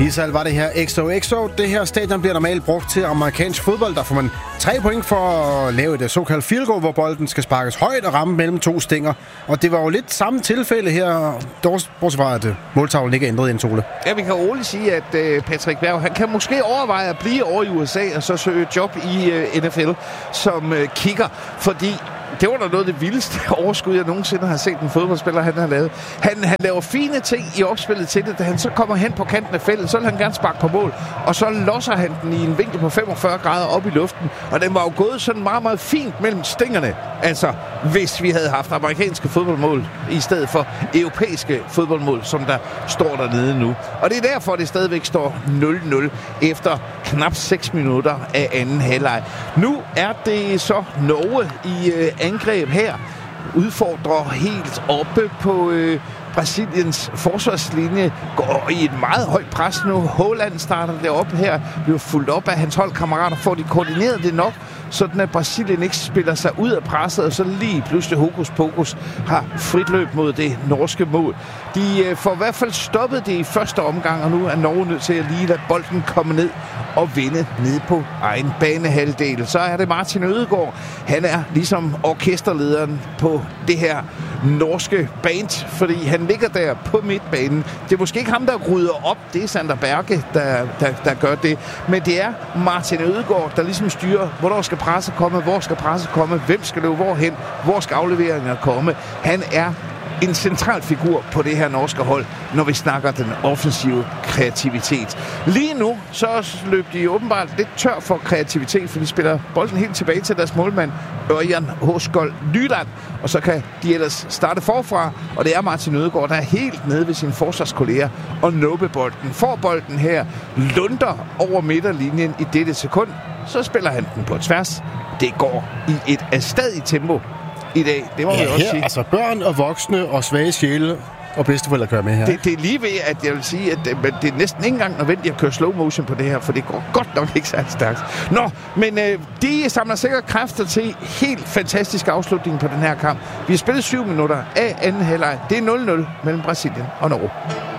Tisal var det her XOXO. Det her stadion bliver normalt brugt til amerikansk fodbold. Der får man 3 point for at lave et såkaldt field goal, hvor bolden skal sparkes højt og ramme mellem 2 stænger. Og det var jo lidt samme tilfælde her, bortset fra at måltavlen ikke er ændret i en tole. Ja, vi kan roligt sige, at Patrick Berg, han kan måske overveje at blive over i USA og så søge job i NFL som kicker, fordi det var da noget af det vildeste overskud, jeg nogensinde har set en fodboldspiller, han har lavet. Han laver fine ting i opspillet til det. Da han så kommer hen på kanten af feltet, så vil han gerne sparke på mål. Og så losser han den i en vinkel på 45 grader op i luften. Og den var jo gået sådan meget, meget fint mellem stængerne. Altså, hvis vi havde haft amerikanske fodboldmål i stedet for europæiske fodboldmål, som der står dernede nu. Og det er derfor, det stadigvæk står 0-0 efter knap 6 minutter af anden halvleg. Nu er det så Norge i angreb her, udfordrer helt oppe på Brasiliens forsvarslinje, går i et meget højt pres nu. Haaland starter deroppe her, bliver fuldt op af hans holdkammerater, får de koordineret det nok, sådan at Brasilien ikke spiller sig ud af presset, og så lige pludselig hokus pokus har frit løb mod det norske mål. De får i hvert fald stoppet det i første omgang, og nu er Norge nødt til at lige lade bolden komme ned og vinde ned på egen banehalvdel. Så er det Martin Ødegaard. Han er ligesom orkesterlederen på det her norske band, fordi han ligger der på midtbanen. Det er måske ikke ham, der rydder op. Det er Sander Berge, der gør det. Men det er Martin Ødegaard, der ligesom styrer, hvornår skal presset komme, hvor skal presset komme, hvem skal løbe hvorhen, hvor skal afleveringer komme. Han er en central figur på det her norske hold, når vi snakker den offensive kreativitet. Lige nu, så løb de åbenbart lidt tør for kreativitet, for de spiller bolden helt tilbage til deres målmand, Ørjan Håskold Nyland, og så kan de ellers starte forfra, og det er Martin Ødegaard, der er helt nede ved sine forsvarskolleger og nuppe bolden. Får bolden her, lunder over midterlinjen i dette sekund, så spiller han den på tværs. Det går i et afstadigt tempo i dag, det må vi også sige. Altså børn og voksne og svage sjæle og bedsteforældre kører med her. Det er lige ved, at jeg vil sige, at det er næsten ikke engang nødvendigt at køre slow motion på det her, for det går godt nok ikke særlig stærkt. Nå, men de samler sikkert kræfter til helt fantastisk afslutning på den her kamp. Vi har spillet 7 minutter af anden halvleg. Det er 0-0 mellem Brasilien og Norge.